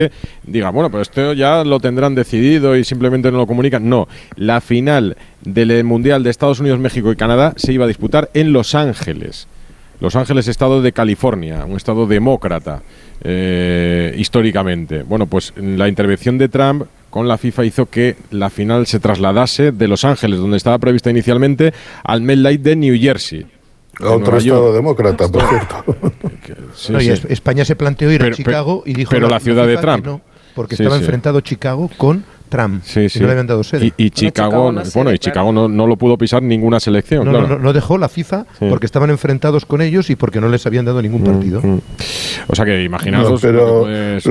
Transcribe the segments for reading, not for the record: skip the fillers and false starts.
diga, bueno, pues esto ya lo tendrán decidido y simplemente no lo comunican. No, la final del Mundial de Estados Unidos, México y Canadá se iba a disputar en Los Ángeles. Los Ángeles, estado de California, un estado demócrata históricamente. Bueno, pues la intervención de Trump con la FIFA hizo que la final se trasladase de Los Ángeles, donde estaba prevista inicialmente, al MetLife de New Jersey. Otro estado demócrata, por cierto. Sí, sí. España se planteó ir a Chicago y dijo... Pero la ciudad de Trump. No, porque estaba enfrentado Chicago con Trump. Y no le habían dado sede. Y Chicago, Chicago no lo pudo pisar ninguna selección. No dejó la FIFA porque estaban enfrentados con ellos y porque no les habían dado ningún partido. O sea que imaginaos... pero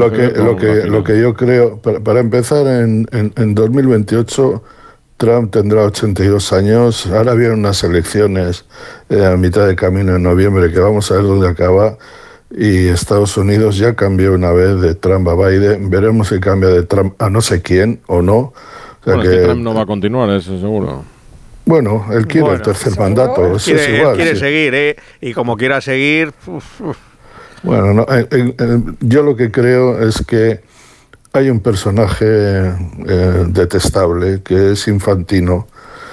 lo que yo creo, para empezar, en 2028... Trump tendrá 82 años, ahora vienen unas elecciones a mitad de camino en noviembre que vamos a ver dónde acaba, y Estados Unidos ya cambió una vez de Trump a Biden, veremos si cambia de Trump a no sé quién o no. O sea bueno, que Trump no va a continuar, eso seguro. Bueno, él quiere el tercer mandato, eso es igual. Él quiere seguir, y como quiera seguir... Bueno, yo lo que creo es que hay un personaje detestable, que es Infantino,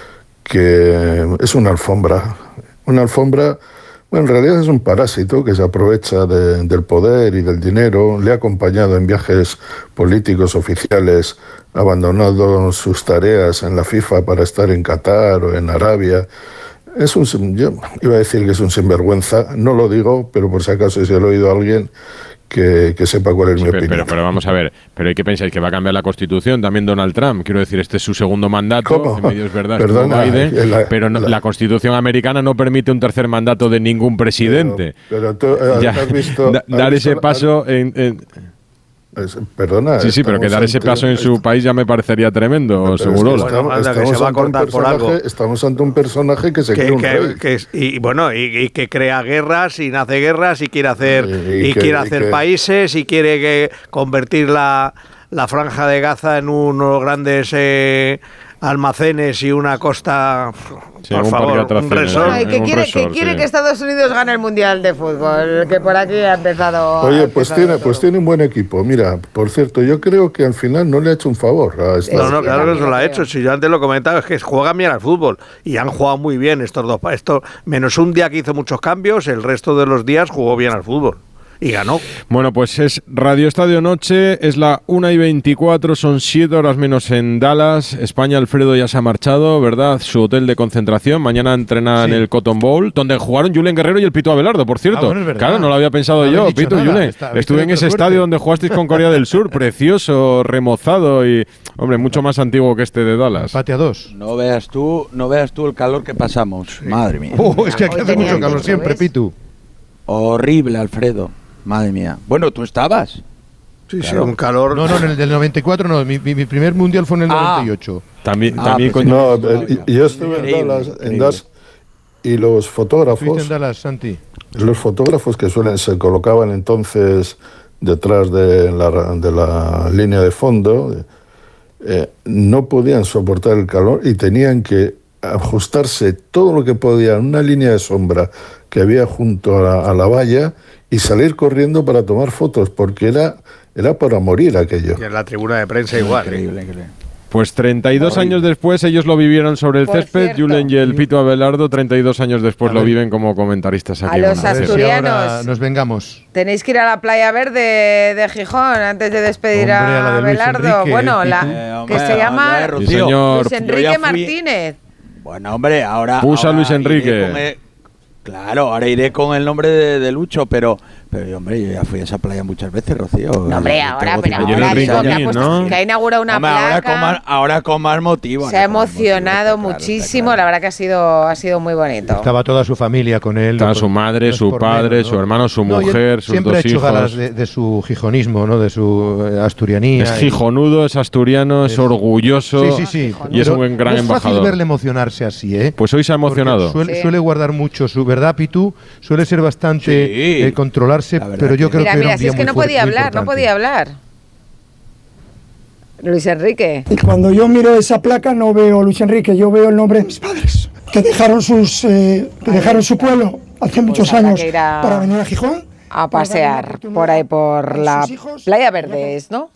que es una alfombra. Una alfombra, bueno, en realidad es un parásito que se aprovecha del poder y del dinero. Le ha acompañado en viajes políticos oficiales, abandonando sus tareas en la FIFA para estar en Qatar o en Arabia. Yo iba a decir que es un sinvergüenza, no lo digo, pero por si acaso si lo he oído a alguien... Que sepa cuál es mi opinión. Pero vamos a ver, ¿pero qué pensáis? ¿Que va a cambiar la Constitución también Donald Trump? Quiero decir, este es su segundo mandato. ¿Cómo? En medio es verdad, Perdona, Biden, pero la Constitución americana no permite un tercer mandato de ningún presidente. Pero tú has visto... dar ese paso Perdona. Sí, pero que dar ese paso en su país ya me parecería tremendo, seguro. Estamos ante un personaje que se cree un rey. Y que crea guerras y nace guerras y quiere hacer países y quiere convertir la Franja de Gaza en unos grandes almacenes y una costa, por favor, un resort. Bueno, que quiere que Estados Unidos gane el Mundial de Fútbol, que por aquí ha empezado... Oye, pues tiene un buen equipo. Mira, por cierto, yo creo que al final no le ha hecho un favor a Estados Unidos. Claro que se lo ha hecho. Si yo antes lo comentaba, es que juegan bien al fútbol y han jugado muy bien estos dos. Menos un día que hizo muchos cambios, el resto de los días jugó bien al fútbol. Y ganó. Bueno, pues es Radio Estadio Noche, es la 1:24, son 7 horas menos en Dallas. España, Alfredo ya se ha marchado, ¿verdad? Su hotel de concentración. Mañana entrena en el Cotton Bowl, donde jugaron Julen Guerrero y el Pito Abelardo, por cierto. Bueno, claro, no lo había pensado yo, Pito, Julen. Estuve en ese estadio donde jugasteis con Corea del Sur, precioso, remozado y, hombre, mucho más antiguo que este de Dallas. Empate a 2. No veas tú el calor que pasamos. Sí. Madre mía. Es que aquí hace mucho calor siempre, Pitu. Horrible, Alfredo. Madre mía. Bueno, ¿tú estabas? Sí, claro. Un calor... No, en el del 94 no. Mi primer mundial fue en el 98. También yo estuve en Dallas y los fotógrafos... ¿Estuviste en Dallas, Santi? Los fotógrafos que se colocaban entonces detrás de la línea de fondo no podían soportar el calor y tenían que ajustarse todo lo que podían, una línea de sombra que había junto a la valla, y salir corriendo para tomar fotos, porque era para morir aquello. Y en la tribuna de prensa igual. Increíble. Pues 32 años después ellos lo vivieron sobre el césped, Julen y el Pito Abelardo 32 años después lo viven como comentaristas aquí. A los asturianos nos vengamos. Tenéis que ir a la Playa Verde de Gijón antes de despedir a Abelardo. Bueno, que se llama Luis Enrique Martínez. Bueno, hombre, ahora... Pusa Luis Enrique. Claro, ahora iré con el nombre de Lucho, pero hombre, yo ya fui a esa playa muchas veces, Rocío. No, hombre, ahora digo que ha inaugurado una placa. Ahora con más motivo. Se ha emocionado muchísimo, la verdad que ha sido muy bonito. Estaba toda su familia con él. Estaba su madre, su padre, su hermano, su mujer, sus dos hijos. Siempre ha hecho galas de su gijonismo, ¿no? De su asturianía. Es gijonudo, es asturiano, es orgulloso. Sí. Y es un gran embajador. Es fácil verle emocionarse así, ¿eh? Pues hoy se ha emocionado. Suele guardar mucho su verdad, Pitu. Suele ser bastante controlarse, pero yo creo que era un día es que no podía hablar. Luis Enrique. Y cuando yo miro esa placa no veo Luis Enrique, yo veo el nombre de mis padres, que dejaron su pueblo hace muchos años para venir a Gijón a pasear por ahí por la Playa Verdes, ¿no?